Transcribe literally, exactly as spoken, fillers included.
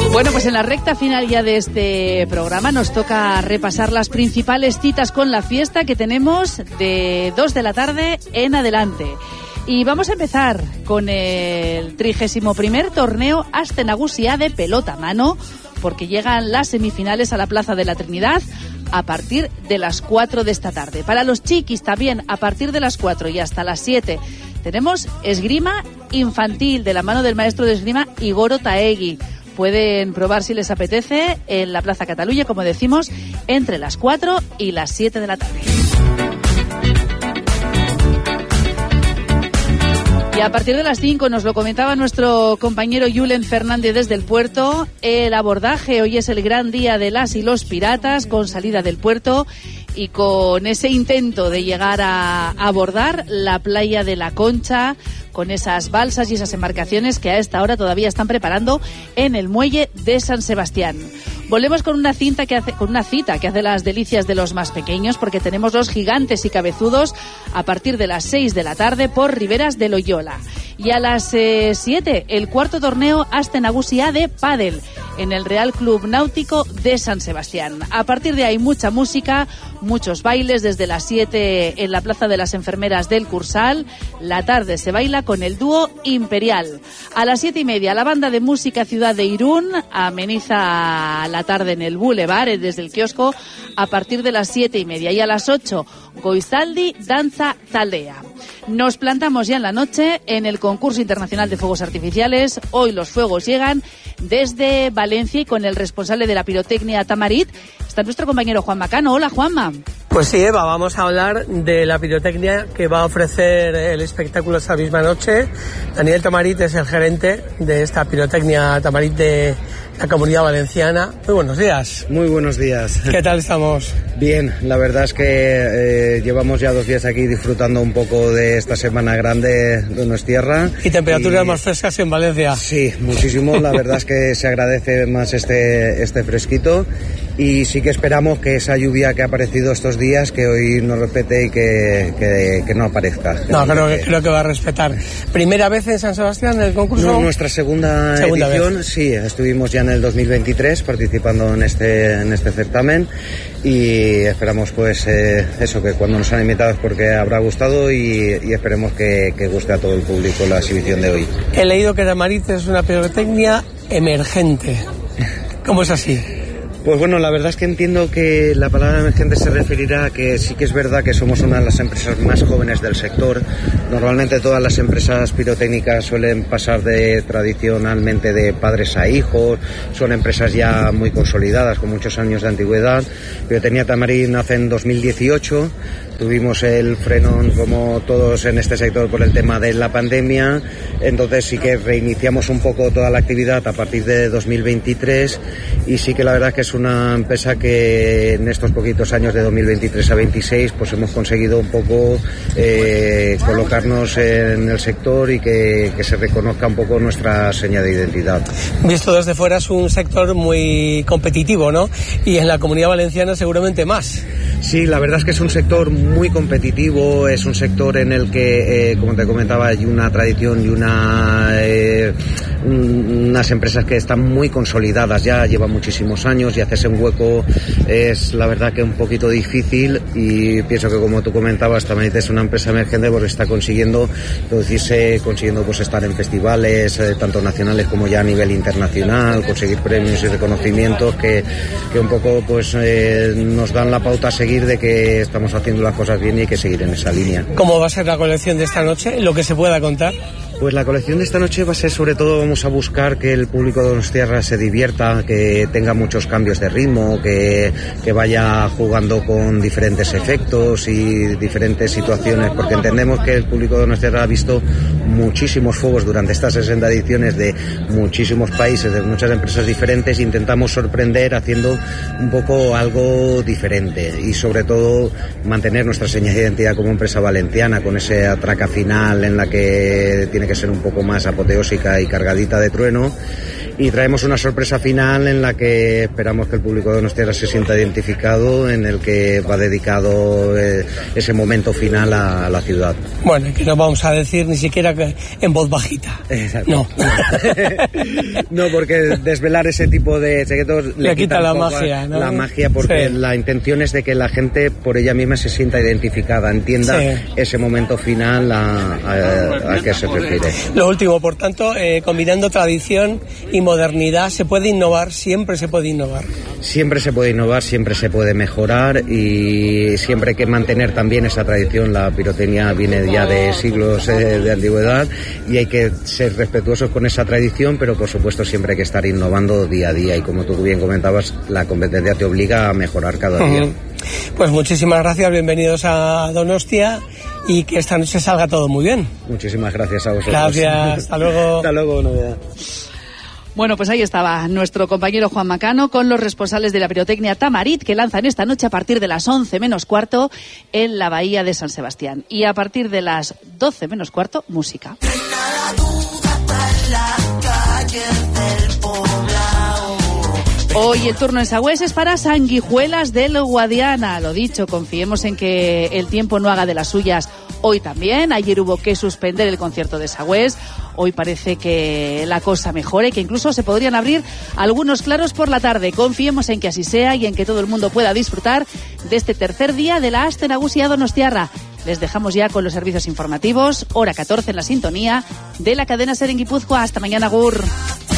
Bueno, pues en la recta final ya de este programa nos toca repasar las principales citas con la fiesta que tenemos de dos de la tarde en adelante. Y vamos a empezar con el trigésimo primer torneo Aste Nagusia de pelota a mano, porque llegan las semifinales a la Plaza de la Trinidad a partir de las cuatro de esta tarde. Para los chiquis también a partir de las cuatro y hasta las siete tenemos esgrima infantil de la mano del maestro de esgrima Igor Otaegui. Pueden probar si les apetece en la Plaza Cataluña, como decimos, entre las cuatro y las siete de la tarde. Y a partir de las cinco, nos lo comentaba nuestro compañero Julen Fernández desde el puerto, el abordaje. Hoy es el gran día de las y los piratas, con salida del puerto y con ese intento de llegar a abordar la playa de La Concha, con esas balsas y esas embarcaciones que a esta hora todavía están preparando en el muelle de San Sebastián. Volvemos con una cinta que hace, con una cita que hace las delicias de los más pequeños, porque tenemos los gigantes y cabezudos a partir de las seis de la tarde por Riberas de Loyola. Y a las eh, siete, el cuarto torneo Aste Nagusia de pádel en el Real Club Náutico de San Sebastián. A partir de ahí mucha música, muchos bailes desde las siete en la Plaza de las Enfermeras del Cursal. La tarde se baila con el dúo Imperial. A las siete y media, la banda de música Ciudad de Irún ameniza la tarde en el Boulevard, desde el kiosco, a partir de las siete y media. Y a las ocho, Goizaldi Danza Taldea. Nos plantamos ya en la noche en el concurso internacional de fuegos artificiales. Hoy los fuegos llegan desde Valencia y con el responsable de la pirotecnia Tamarit está nuestro compañero Juan Macano. Hola, Juanma. Pues sí, Eva, vamos a hablar de la pirotecnia que va a ofrecer el espectáculo esta misma noche. Daniel Tamarit es el gerente de esta pirotecnia Tamarit de la Comunidad Valenciana. Muy buenos días. Muy buenos días. ¿Qué tal estamos? Bien, la verdad es que eh, llevamos ya dos días aquí disfrutando un poco de esta semana grande de nuestra tierra. ¿Y temperaturas y... más frescas en Valencia? Sí, muchísimo. La verdad es que se agradece más este, este fresquito. Y sí que esperamos que esa lluvia que ha aparecido estos días, que hoy no respete y que, que, que no aparezca. No, creo que, creo que va a respetar. ¿Primera vez en San Sebastián en el concurso? No, nuestra segunda, segunda edición, vez. Sí, estuvimos ya en el dos mil veintitrés participando en este, en este certamen y esperamos pues eh, eso, que cuando nos han invitado es porque habrá gustado y, y esperemos que, que guste a todo el público la exhibición de hoy. He leído que Tamarit es una pirotecnia emergente. ¿Cómo es así? Pues bueno, la verdad es que entiendo que la palabra emergente se referirá a que sí que es verdad que somos una de las empresas más jóvenes del sector. Normalmente todas las empresas pirotécnicas suelen pasar de tradicionalmente de padres a hijos, son empresas ya muy consolidadas con muchos años de antigüedad. Pirotecnia Tamarit nace en dos mil dieciocho. Tuvimos el frenón como todos en este sector por el tema de la pandemia, entonces sí que reiniciamos un poco toda la actividad a partir de dos mil veintitrés y sí que la verdad es que es una empresa que en estos poquitos años de dos mil veintitrés a veintiséis pues hemos conseguido un poco eh, colocarnos en el sector y que, que se reconozca un poco nuestra seña de identidad. Visto desde fuera es un sector muy competitivo, ¿no? Y en la Comunidad Valenciana seguramente más. Sí, la verdad es que es un sector muy competitivo, es un sector en el que, eh, como te comentaba, hay una tradición y una eh, unas empresas que están muy consolidadas, ya llevan muchísimos años y hacerse un hueco es la verdad que un poquito difícil y pienso que como tú comentabas también es una empresa emergente porque está consiguiendo producirse, consiguiendo pues estar en festivales eh, tanto nacionales como ya a nivel internacional, conseguir premios y reconocimientos que, que un poco pues eh, nos dan la pauta a seguir de que estamos haciendo las cosas bien y hay que seguir en esa línea. ¿Cómo va a ser la colección de esta noche? Lo que se pueda contar. Pues la colección de esta noche va a ser, sobre todo, vamos a buscar que el público de Donostiarra se divierta, que tenga muchos cambios de ritmo, que, que vaya jugando con diferentes efectos y diferentes situaciones, porque entendemos que el público de Donostiarra ha visto muchísimos fuegos durante estas sesenta ediciones de muchísimos países, de muchas empresas diferentes, e intentamos sorprender haciendo un poco algo diferente y, sobre todo, mantener nuestra señal de identidad como empresa valenciana, con ese atraca final en la que tiene que ser un poco más apoteósica y cargadita de trueno y traemos una sorpresa final en la que esperamos que el público de Donostia se sienta identificado, en el que va dedicado eh, ese momento final a, a la ciudad. Bueno, que no vamos a decir ni siquiera que en voz bajita. Exacto. No. No, porque desvelar ese tipo de secretos le, le quita, quita la magia, ¿no? La magia, porque sí. La intención es de que la gente por ella misma se sienta identificada, entienda sí. ese momento final a, a, a qué se refiere. Lo último, por tanto, eh, combinando tradición y modernidad, ¿se puede innovar? Siempre se puede innovar. Siempre se puede innovar, siempre se puede mejorar y siempre hay que mantener también esa tradición. La pirotecnia viene ya de siglos eh, de antigüedad y hay que ser respetuosos con esa tradición, pero por supuesto siempre hay que estar innovando día a día y como tú bien comentabas, la competencia te obliga a mejorar cada día. Uh-huh. Pues muchísimas gracias, bienvenidos a Donostia y que esta noche salga todo muy bien. Muchísimas gracias a vosotros. Gracias, hasta luego. Hasta luego, novedad. Bueno, pues ahí estaba nuestro compañero Juan Macano con los responsables de la pirotecnia Tamarit, que lanzan esta noche a partir de las once menos cuarto en la bahía de San Sebastián. Y a partir de las doce menos cuarto, música. Hoy el turno en Sagüés es para Sanguijuelas del Guadiana. Lo dicho, confiemos en que el tiempo no haga de las suyas hoy también. Ayer hubo que suspender el concierto de Sagüés. Hoy parece que la cosa mejore, que incluso se podrían abrir algunos claros por la tarde. Confiemos en que así sea y en que todo el mundo pueda disfrutar de este tercer día de la Aste Nagusia Donostiarra. Les dejamos ya con los servicios informativos, hora catorce en la sintonía de la cadena SER en Guipúzcoa. Hasta mañana, agur.